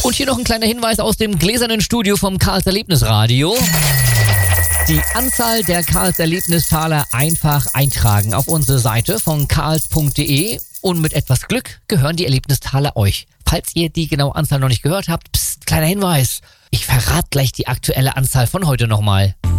Und hier noch ein kleiner Hinweis aus dem gläsernen Studio vom Karls Erlebnisradio. Die Anzahl der Karls Erlebnistaler einfach eintragen auf unsere Seite von karls.de und mit etwas Glück gehören die Erlebnistaler euch. Falls ihr die genaue Anzahl noch nicht gehört habt, kleiner Hinweis. Ich verrate gleich die aktuelle Anzahl von heute nochmal.